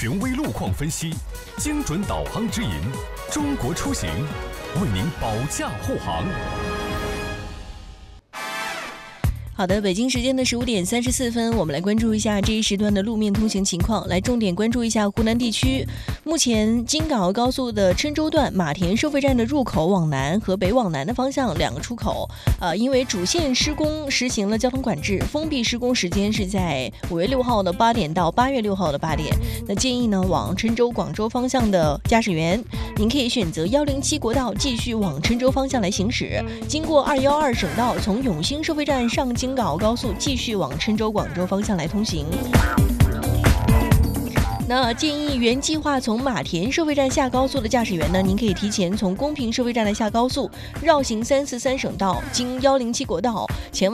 权威路况分析，精准导航指引，中国出行为您保驾护航。 好的，北京时间的15点34分，我们来关注一下这一时段的路面通行情况。来重点关注一下湖南地区，目前京港澳高速的郴州段马田收费站的入口往南和北往南的方向两个出口，因为主线施工实行了交通管制，封闭施工时间是在5月6号的8点到8月6号的8点。那建议呢，往郴州、广州方向的驾驶员，您可以选择107国道继续往郴州方向来行驶，经过212省道，从永兴收费站上京港澳高速继续往郴州、广州方向来通行。那建议原计划从马田收费站下高速的驾驶员呢，您可以提前从公平收费站来下高速，绕行343省道，经107国道前往